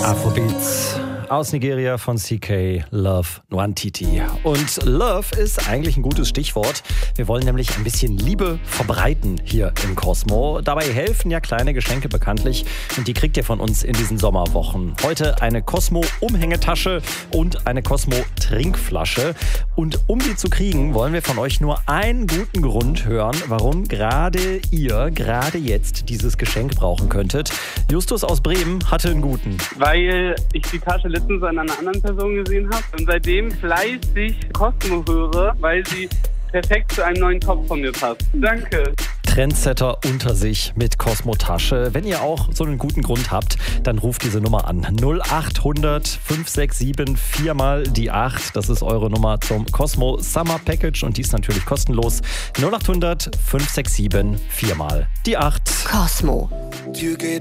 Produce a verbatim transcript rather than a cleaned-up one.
Afrobeats aus Nigeria von C K, Love Nwantiti. Und Love ist eigentlich ein gutes Stichwort. Wir wollen nämlich ein bisschen Liebe verbreiten hier im Cosmo. Dabei helfen ja kleine Geschenke bekanntlich. Und die kriegt ihr von uns in diesen Sommerwochen. Heute eine Cosmo-Umhängetasche und eine Cosmo-Trinkflasche. Und um die zu kriegen, wollen wir von euch nur einen guten Grund hören, warum gerade ihr gerade jetzt dieses Geschenk brauchen könntet. Justus aus Bremen hatte einen guten. Weil ich die Tasche letztens an einer anderen Person gesehen habe und seitdem fleißig Cosmo höre, weil sie perfekt zu einem neuen Top von mir passt. Danke. Trendsetter unter sich mit Cosmo-Tasche. Wenn ihr auch so einen guten Grund habt, dann ruft diese Nummer an. null acht hundert fünf sechs sieben vier mal die acht. Das ist eure Nummer zum Cosmo Summer Package und die ist natürlich kostenlos. null acht hundert fünf sechs sieben vier mal die acht. Cosmo.